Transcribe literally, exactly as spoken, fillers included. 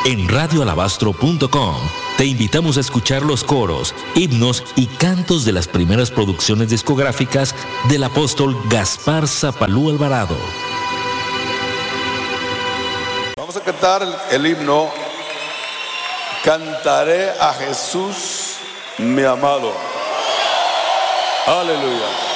En radio alabastro punto com te invitamos a escuchar los coros, himnos y cantos de las primeras producciones discográficas del apóstol Gaspar Zapalú Alvarado. Vamos a cantar el, el himno Cantaré a Jesús mi amado. Aleluya.